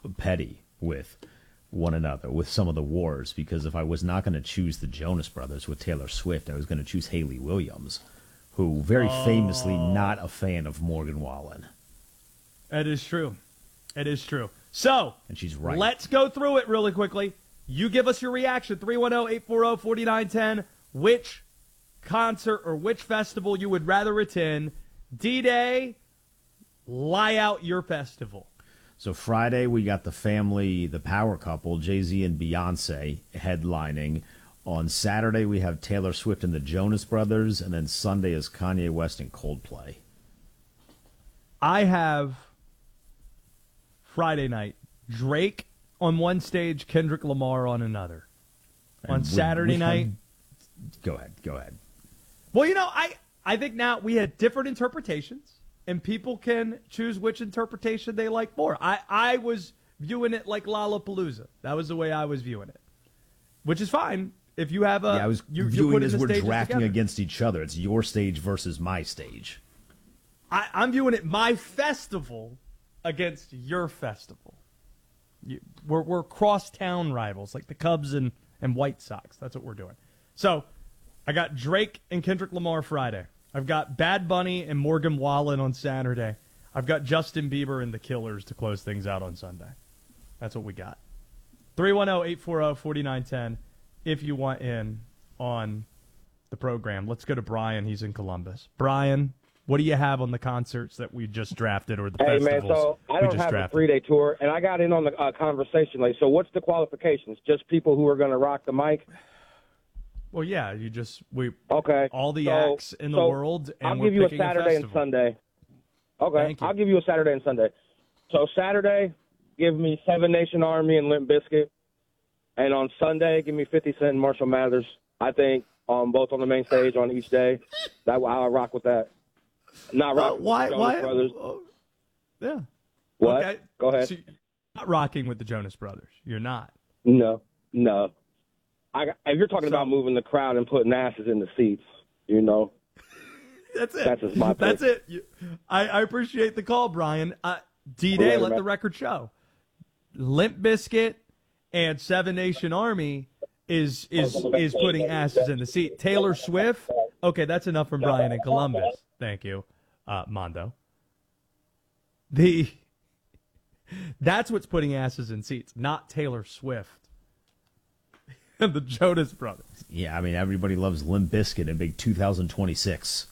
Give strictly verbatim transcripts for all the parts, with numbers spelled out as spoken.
petty with one another, with some of the wars, because if I was not going to choose the Jonas Brothers with Taylor Swift, I was going to choose Hayley Williams, who very oh. famously not a fan of Morgan Wallen. That is true. It is true. So, and she's right. Let's go through it really quickly. You give us your reaction, three one zero, eight four zero, four nine one zero. Which concert or which festival you would rather attend? D-Day, lie out your festival. So Friday, we got the family, the power couple, Jay-Z and Beyonce, headlining. On Saturday, we have Taylor Swift and the Jonas Brothers, and then Sunday is Kanye West and Coldplay. I have Friday night, Drake on one stage, Kendrick Lamar on another. And on Saturday we, we night... Had, go ahead, go ahead. Well, you know, I, I think now we had different interpretations, and people can choose which interpretation they like more. I, I was viewing it like Lollapalooza. That was the way I was viewing it, which is fine. If you have a... Yeah, I was you, viewing it as we're drafting together against each other. It's your stage versus my stage. I, I'm viewing it my festival against your festival. You, we're we're cross-town rivals, like the Cubs and, and White Sox. That's what we're doing. So, I got Drake and Kendrick Lamar Friday. I've got Bad Bunny and Morgan Wallen on Saturday. I've got Justin Bieber and the Killers to close things out on Sunday. That's what we got. three one zero, eight four zero, four nine one zero if you want in on the program. Let's go to Brian. He's in Columbus. Brian, what do you have on the concerts that we just drafted or the hey, festivals man, so I don't have drafted? a three-day tour, and I got in on the uh, conversation. Like, so what's the qualifications? Just people who are going to rock the mic? Well, yeah, you just we okay. all the so, acts in the so world, and I'll we're give you a picking Saturday a and Sunday. Okay, you. I'll give you a Saturday and Sunday. So Saturday, give me Seven Nation Army and Limp Bizkit, and on Sunday, give me fifty Cent and Marshall Mathers. I think um, both on the main stage on each day. That I'll rock with that. Not rock. Uh, why? Jonas why? Brothers. Uh, yeah. What? Okay. Go ahead. So you're not rocking with the Jonas Brothers. You're not. No, no. I, if you're talking so, about moving the crowd and putting asses in the seats, you know. That's it. That's just my pick. That's it. You, I, I appreciate the call, Brian. Uh, D-Day, right, let right. the record show. Limp Bizkit and Seven Nation Army is is is putting asses in the seat. Taylor Swift. Okay, that's enough from Brian in Columbus. Thank you, uh, Mondo. The that's what's putting asses in seats, not Taylor Swift. And the Jonas Brothers. Yeah, I mean, everybody loves Limp Bizkit in big two thousand twenty-six.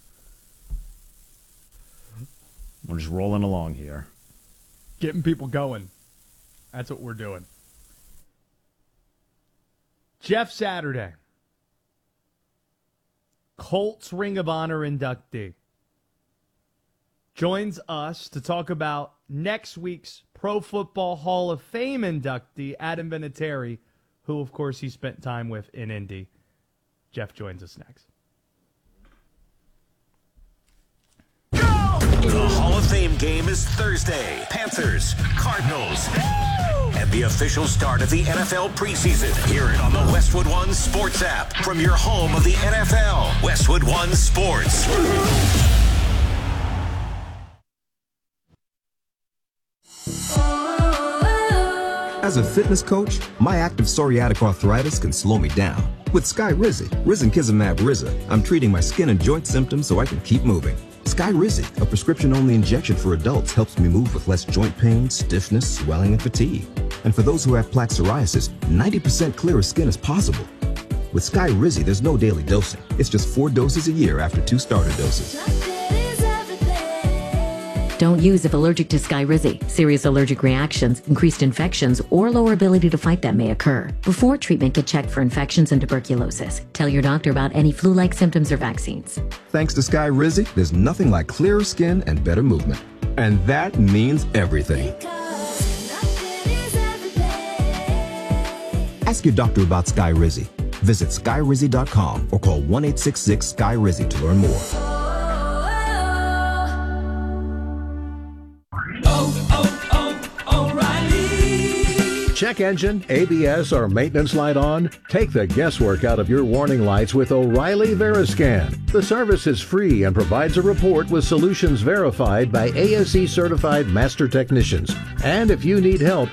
We're just rolling along here. Getting people going. That's what we're doing. Jeff Saturday. Colts Ring of Honor inductee. Joins us to talk about next week's Pro Football Hall of Fame inductee, Adam Vinatieri, who, of course, he spent time with in Indy. Jeff joins us next. The Hall of Fame game is Thursday. Panthers, Cardinals, and the official start of the N F L preseason. Hear it on the Westwood One Sports app from your home of the N F L. Westwood One Sports. As a fitness coach, my active psoriatic arthritis can slow me down. With Skyrizi, Risankizumab Riza, I'm treating my skin and joint symptoms so I can keep moving. Skyrizi, a prescription-only injection for adults, helps me move with less joint pain, stiffness, swelling, and fatigue. And for those who have plaque psoriasis, ninety percent clearer skin is possible. With Skyrizi, there's no daily dosing. It's just four doses a year after two starter doses. Don't use if allergic to Skyrizi. Serious allergic reactions, increased infections, or lower ability to fight them may occur. Before treatment, get checked for infections and tuberculosis. Tell your doctor about any flu-like symptoms or vaccines. Thanks to Skyrizi, there's nothing like clearer skin and better movement. And that means everything. Ask your doctor about Skyrizi. Visit Skyrizi dot com or call one eight six six Skyrizi to learn more. Check engine, A B S, or maintenance light on? Take the guesswork out of your warning lights with O'Reilly Veriscan. The service is free and provides a report with solutions verified by A S E certified master technicians. And if you need help,